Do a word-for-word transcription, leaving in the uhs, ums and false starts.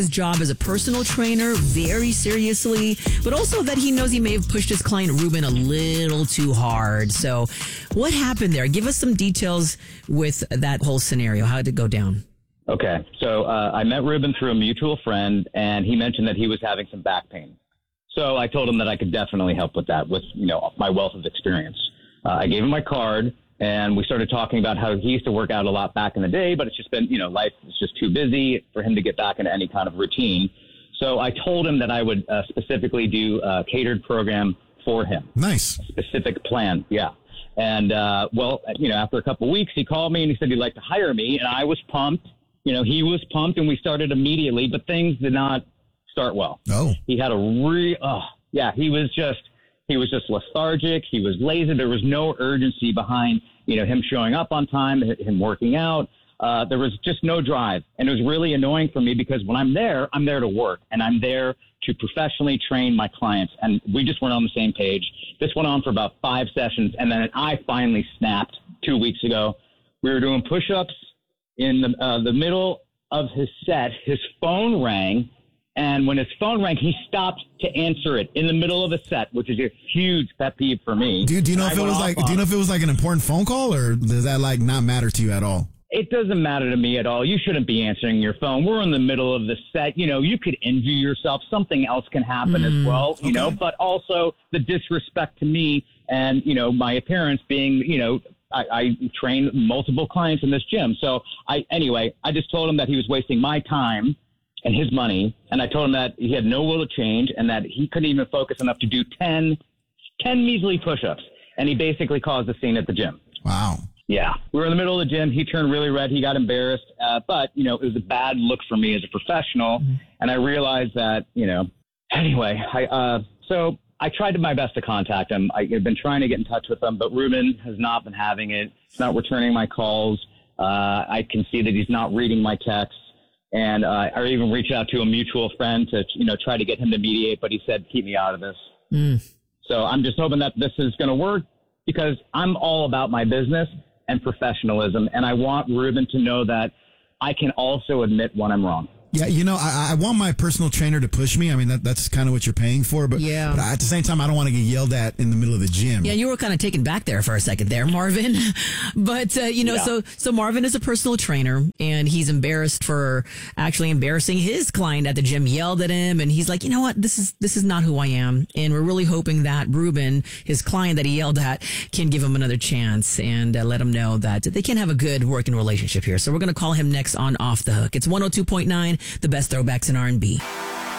his job as a personal trainer very seriously, but also that he knows he may have pushed his client Ruben a little too hard. So what happened there? Give us some details with that whole scenario. How did it go down? Okay. So uh, I met Ruben through a mutual friend, and he mentioned that he was having some back pain. So I told him that I could definitely help with that with, you know, my wealth of experience. Uh, I gave him my card, and we started talking about how he used to work out a lot back in the day, but it's just been, you know, life is just too busy for him to get back into any kind of routine. So I told him that I would uh, specifically do a catered program for him. Nice. A specific plan. Yeah. And, uh, well, you know, after a couple of weeks, he called me and he said he'd like to hire me, and I was pumped. You know, he was pumped, and we started immediately, but things did not start well. Oh. He had a real, oh, yeah, he was just, he was just lethargic. He was lazy. There was no urgency behind, you know, him showing up on time, him working out. Uh, there was just no drive. And it was really annoying for me because when I'm there, I'm there to work, and I'm there to professionally train my clients. And we just weren't on the same page. This went on for about five sessions. And then I finally snapped two weeks ago. We were doing push-ups in the, uh, the middle of his set. His phone rang. And when his phone rang, he stopped to answer it in the middle of a set, which is a huge pet peeve for me. Do, do you know if it was like, do you know if it was like an important phone call, or does that like not matter to you at all? It doesn't matter to me at all. You shouldn't be answering your phone. We're in the middle of the set. You know, you could injure yourself. Something else can happen mm, as well, you okay. know, but also the disrespect to me and, you know, my appearance being, you know, I, I train multiple clients in this gym. So I, anyway, I just told him that he was wasting my time and his money. And I told him that he had no will to change and that he couldn't even focus enough to do ten, ten measly push-ups. And he basically caused a scene at the gym. Wow. Yeah. We were in the middle of the gym. He turned really red. He got embarrassed. Uh, but, you know, it was a bad look for me as a professional. Mm-hmm. And I realized that, you know, anyway, I, uh, so I tried my best to contact him. I, I've been trying to get in touch with him, but Ruben has not been having it. He's not returning my calls. Uh, I can see that he's not reading my texts. And uh, I even reached out to a mutual friend to, you know, try to get him to mediate, but he said, keep me out of this. Mm. So I'm just hoping that this is going to work because I'm all about my business and professionalism. And I want Ruben to know that I can also admit when I'm wrong. Yeah, you know, I, I want my personal trainer to push me. I mean, that, that's kind of what you're paying for. But, yeah. but at the same time, I don't want to get yelled at in the middle of the gym. Yeah, you were kind of taken back there for a second there, Marvin. But, uh, you know, yeah. so so Marvin is a personal trainer, and he's embarrassed for actually embarrassing his client at the gym, yelled at him. And he's like, you know what, this is this is not who I am. And we're really hoping that Ruben, his client that he yelled at, can give him another chance and uh, let him know that they can have a good working relationship here. So we're going to call him next on Off the Hook. It's one oh two point nine. The best throwbacks in R and B.